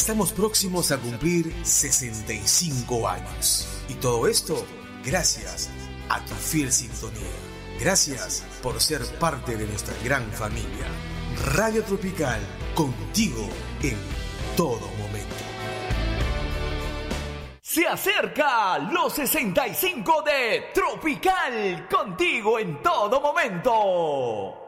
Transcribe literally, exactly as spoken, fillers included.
estamos próximos a cumplir sesenta y cinco años. Y todo esto gracias a tu fiel sintonía. Gracias por ser parte de nuestra gran familia. Radio Tropical, contigo en todo momento. Se acerca los sesenta y cinco de Tropical, contigo en todo momento.